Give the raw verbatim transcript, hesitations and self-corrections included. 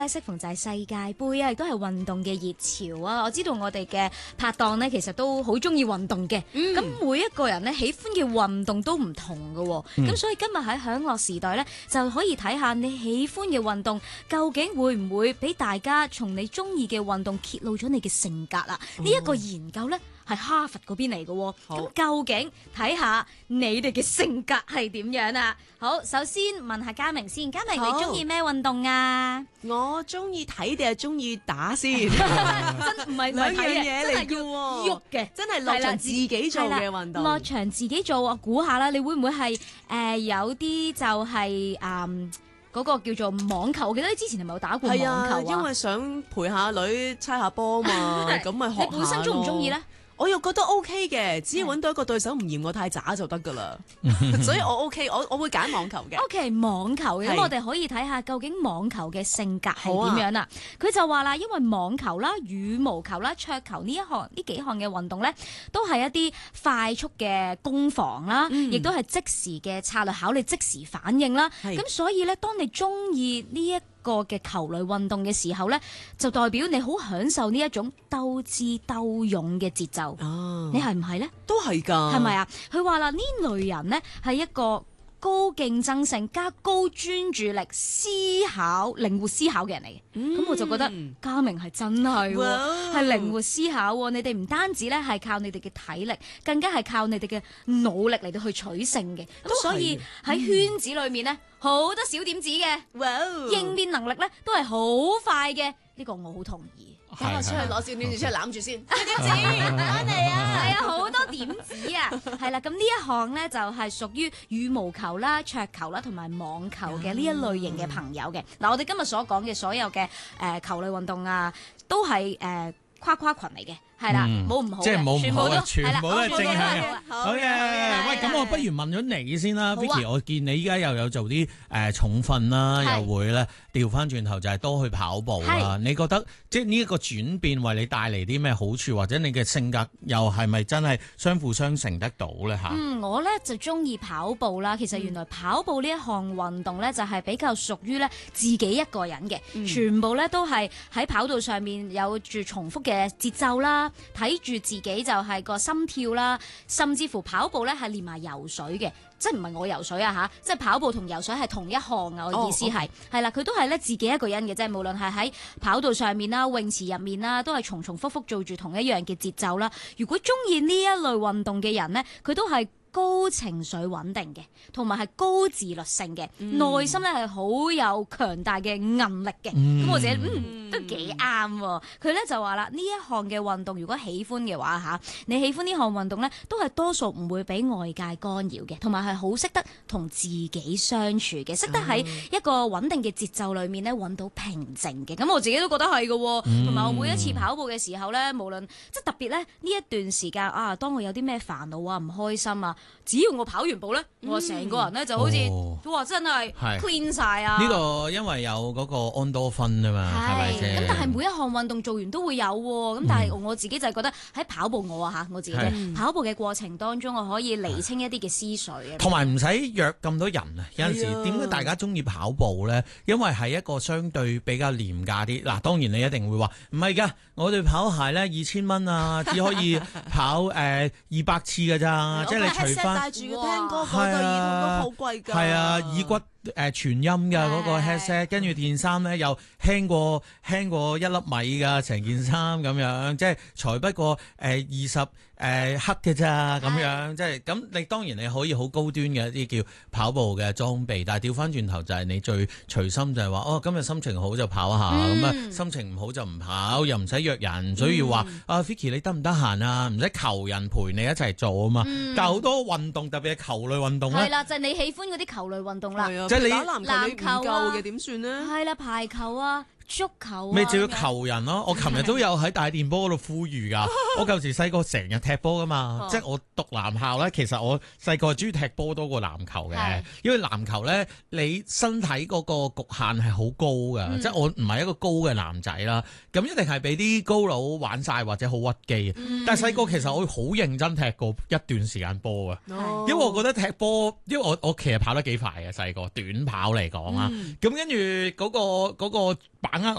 適逢就係世界盃啊，亦都係運動嘅熱潮啊！我知道我哋嘅拍檔呢，其實都好中意運動嘅。咁、嗯、每一個人呢，喜歡嘅運動都唔同嘅。咁、嗯、所以今日喺享樂時代呢，就可以睇下你喜歡嘅運動究竟會唔會俾大家從你中意嘅運動揭露咗你嘅性格啦？呢、哦、一個研究呢，係哈佛嗰邊嚟嘅。咁究竟睇下你哋嘅性格係點樣啊？好，首先問下嘉明先，嘉明你中意咩運動啊？ 我中意睇定係中意打先？真唔係兩樣嘢嚟嘅喎， 喐嘅， 真係落場自己做嘅運動。 落場自己做，我估下啦，你會唔會係誒、呃、有啲就係誒嗰個叫做網球？我記得你之前係咪有打過網球啊？ 係啊，因為想陪下女猜下波嘛，咁咪學下咯。 你本身中唔中意咧？ 我又覺得 OK 嘅，只要揾到一個對手唔嫌我太渣就得噶啦，所以我 OK，我我會揀網球嘅。 OK， 網球嘅，咁我哋可以睇下究竟網球嘅性格係點樣啦。佢、啊、就話啦，因為網球啦、羽毛球啦、桌球呢一項呢幾項嘅運動咧，都係一啲快速嘅攻防啦，亦都係即時嘅策略考慮、即時反應啦。咁所以咧，當你中意呢一個嘅球類運動嘅時候呢，就代表你好享受呢一種鬥智鬥勇嘅節奏。哦、你係唔係呢？ 都係㗎， 係咪啊？佢話啦，呢類人呢係一個高競爭性加高專注力、思考靈活思考嘅人嚟嘅。咁、嗯、我就覺得嘉明係真係係靈活思考。你哋唔單止咧係靠你哋嘅體力，更加係靠你哋嘅努力嚟到去取勝嘅。咁所以喺圈子裏面呢，好、嗯、多小點子嘅，應變能力咧都係好快嘅。呢、這個我好同意。 等我出去攞小點子出嚟攬住先。 小點子翻嚟啊！係啊，好多點子啊！係啦，咁呢一項咧就係屬於羽毛球啦、桌球啦同埋網球嘅呢一類型嘅朋友嘅。嗱、嗯，我哋今日所講嘅所有嘅誒、呃、球類運動啊，都係誒、呃、跨跨群嚟嘅。係啦，冇唔好， 即係冇唔好嘅，全部都係正向嘅。 好嘅， 喂，咁我不如問咗你先啦 ，Vicky，我見你依家又有做啲誒重訓啦，又會咧調翻轉頭就係多去跑步啦。你覺得即係呢一個轉變為你帶嚟啲咩好處，或者你嘅性格又係咪真係相輔相成得到咧嚇？ 嗯，我咧就中意跑步啦。其實原來跑步呢一項運動咧就係比較屬於咧自己一個人嘅、嗯，全部咧都係喺跑道上面有住重複嘅節奏啦。睇住自己就係個心跳啦，甚至乎跑步咧係連埋游水嘅，即係唔係我游水啊吓，即係跑步同游水係同一項啊！我意思係係啦，佢都係咧自己一個人嘅啫，無論係喺跑道上面啦、泳池入面啦，都係重重複複做住同一樣嘅節奏啦。如果中意呢一類運動嘅人呢，佢都係高情緒穩定嘅，同埋係高自律性嘅、嗯，內心咧係好有強大嘅韌力嘅。咁、嗯、我自己嗯都幾啱喎。佢咧就話啦，呢一項嘅運動如果喜歡嘅話嚇，你喜歡呢項運動咧，都係多數唔會俾外界干擾嘅，同埋係好識得同自己相處嘅，識得喺一個穩定嘅節奏裏面咧揾到平靜嘅。咁我自己都覺得係嘅，同、嗯、埋我每一次跑步嘅時候咧，無論即係特別咧呢一段時間啊，當我有啲咩煩惱啊、唔開心啊，只要我跑完步咧、嗯，我成個人咧就好似、哦、哇真係 clean 晒啊！ 呢、這個因為有嗰個安多酚啊嘛，係咪先？ 咁但係每一項運動做完都會有喎。咁、嗯、但係我自己就係覺得喺跑步我啊嚇，我自己跑步嘅過程當中，我可以釐清一啲嘅思緒啊。 同埋唔使約咁多人啊！有陣時點解大家中意跑步咧？因為係一個相對比較廉價啲。嗱，當然你一定會話唔係㗎，我對跑鞋咧二千蚊啊，只可以跑誒二百次㗎咋，即係你除翻。 帶住個聽歌嗰對耳筒都好貴㗎， 係啊，耳骨誒全音嘅嗰個 headset， 跟住件衫咧又輕過輕過一粒米㗎，成件衫咁樣，即係才不過誒二十誒克嘅咋咁樣，即係咁你當然你可以好高端嘅一啲叫跑步嘅裝備，但係調翻轉頭就係你最隨心就係話哦，今日心情好就跑下，咁、嗯、啊心情唔好就唔跑，又唔使約人，所以要話、嗯、啊 Vicky 你得唔得閒啊？唔使求人陪你一齊做啊嘛、嗯，但係好多運動特別係球類運動咧， 係啦，就係、是、你喜歡嗰啲球類運動啦。 即係你打籃球你唔夠嘅點算呢？ 係啦，排球啊、足球啊， 咪就要求人咯。我琴日都有喺大電波嗰度呼籲噶。我舊時細個成日踢波噶嘛，即係我讀男校咧。其實我細個係中意踢波多過籃球嘅，因為籃球咧你身體嗰個局限係好高噶、嗯，即係我唔係一個高嘅男仔啦。咁一定係俾啲高佬玩晒或者好屈機、嗯。但係細個其實我會好認真踢過一段時間波噶，因為我覺得踢波，因為我我其實跑得幾快嘅細個，短跑嚟講啦。咁跟住嗰個嗰個把